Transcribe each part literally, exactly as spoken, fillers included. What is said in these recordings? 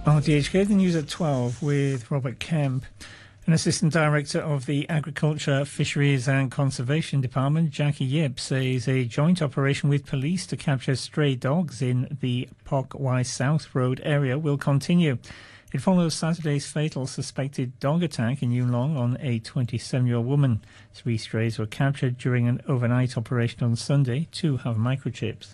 R T H K, the news at twelve with Robert Kemp. An Assistant Director of the Agriculture, Fisheries and Conservation Department, Jackie Yip, says a joint operation with police to capture stray dogs in the Pok Wai South Road area will continue. It follows Saturday's fatal suspected dog attack in Yuen Long on a twenty-seven-year-old woman. Three strays were captured during an overnight operation on Sunday. Two have microchips.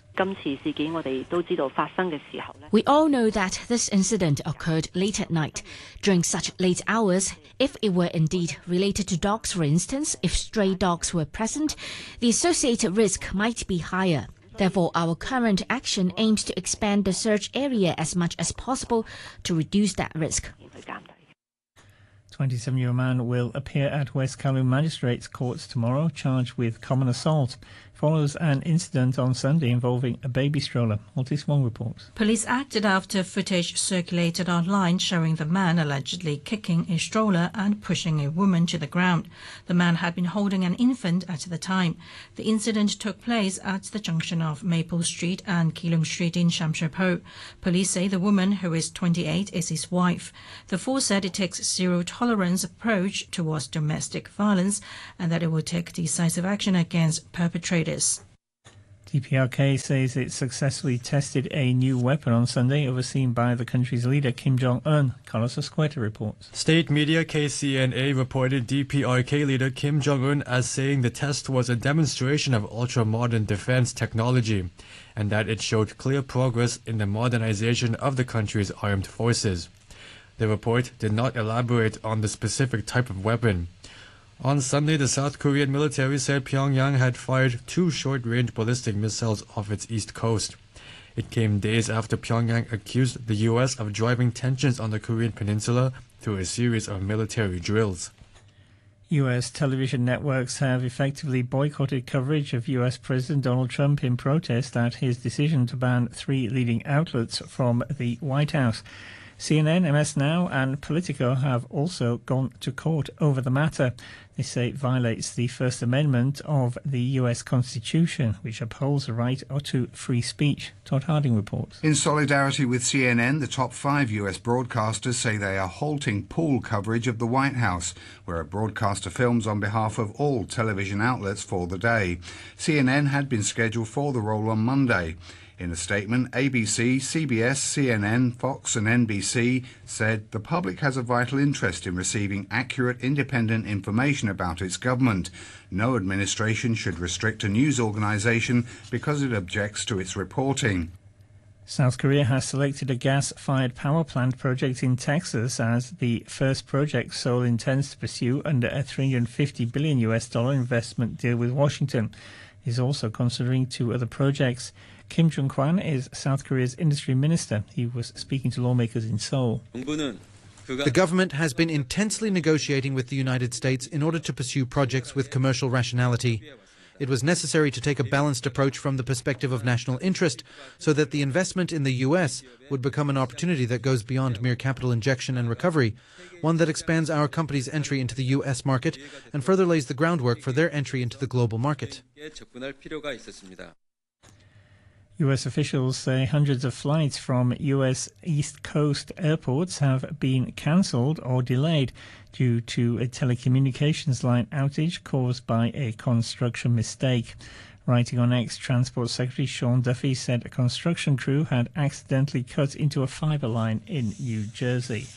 We all know that this incident occurred late at night. During such late hours, if it were indeed related to dogs, for instance, if stray dogs were present, the associated risk might be higher. Therefore, our current action aims to expand the search area as much as possible to reduce that risk. twenty-seven-year-old man will appear at West Kowloon Magistrates Courts tomorrow, charged with common assault. Follows an incident on Sunday involving a baby stroller. Otis Wong reports. Police acted after footage circulated online showing the man allegedly kicking a stroller and pushing a woman to the ground. The man had been holding an infant at the time. The incident took place at the junction of Maple Street and Keelung Street in Sham Shui Po. Police say the woman, who is twenty-eight, is his wife. The force said it takes zero-tolerance approach towards domestic violence and that it will take decisive action against perpetrators. D P R K says it successfully tested a new weapon on Sunday, overseen by the country's leader Kim Jong-un. Carlos Escueta reports. State media K C N A reported D P R K leader Kim Jong-un as saying the test was a demonstration of ultra-modern defense technology and that it showed clear progress in the modernization of the country's armed forces. The report did not elaborate on the specific type of weapon. On Sunday, the South Korean military said Pyongyang had fired two short-range ballistic missiles off its east coast. It came days after Pyongyang accused the U S of driving tensions on the Korean peninsula through a series of military drills. U S television networks have effectively boycotted coverage of U S President Donald Trump in protest at his decision to ban three leading outlets from the White House. C N N, M S Now and Politico have also gone to court over the matter. They say it violates the First Amendment of the U S Constitution, which upholds the right to free speech. Todd Harding reports. In solidarity with C N N, the top five U S broadcasters say they are halting pool coverage of the White House, where a broadcaster films on behalf of all television outlets for the day. C N N had been scheduled for the roll on Monday. In a statement, A B C, C B S, C N N, Fox and N B C said the public has a vital interest in receiving accurate, independent information about its government. No administration should restrict a news organisation because it objects to its reporting. South Korea has selected a gas-fired power plant project in Texas as the first project Seoul intends to pursue under a three hundred fifty billion U S dollar investment deal with Washington. It is also considering two other projects. Kim Jung-kwan is South Korea's industry minister. He was speaking to lawmakers in Seoul. The government has been intensely negotiating with the United States in order to pursue projects with commercial rationality. It was necessary to take a balanced approach from the perspective of national interest so that the investment in the U S would become an opportunity that goes beyond mere capital injection and recovery, one that expands our company's entry into the U S market and further lays the groundwork for their entry into the global market. U S officials say hundreds of flights from U S East Coast airports have been cancelled or delayed due to a telecommunications line outage caused by a construction mistake. Writing on X, Transport Secretary Sean Duffy said a construction crew had accidentally cut into a fibre line in New Jersey.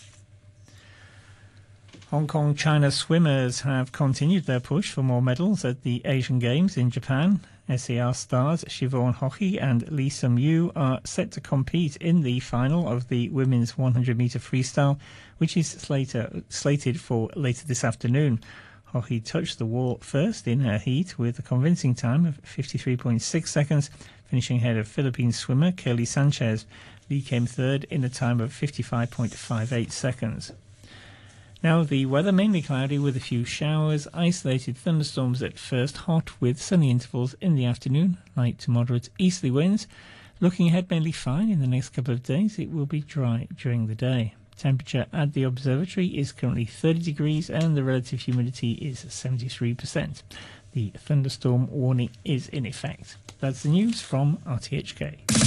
Hong Kong China swimmers have continued their push for more medals at the Asian Games in Japan. S A R stars Siobhan Hockey and Lee Sum-yu are set to compete in the final of the women's one hundred metre freestyle, which is slated, slated for later this afternoon. Hockey touched the wall first in her heat with a convincing time of fifty-three point six seconds, finishing ahead of Philippine swimmer Kelly Sanchez. Lee came third in a time of fifty-five point five eight seconds. Now the weather, mainly cloudy with a few showers, isolated thunderstorms at first, hot with sunny intervals in the afternoon, light to moderate easterly winds. Looking ahead, mainly fine in the next couple of days. It will be dry during the day. Temperature at the observatory is currently thirty degrees and the relative humidity is seventy-three percent. The thunderstorm warning is in effect. That's the news from R T H K.